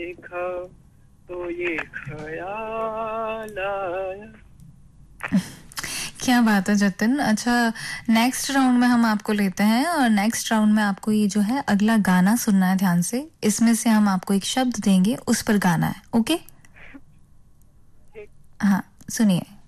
देखा तो ये ख्याल आया। क्या बात है जतिन। अच्छा, नेक्स्ट राउंड में हम आपको लेते हैं और नेक्स्ट राउंड में आपको ये जो है अगला गाना सुनना है ध्यान से। इसमें से हम आपको एक शब्द देंगे, उस पर गाना है। ओके? ठीक। हाँ, सुनिए।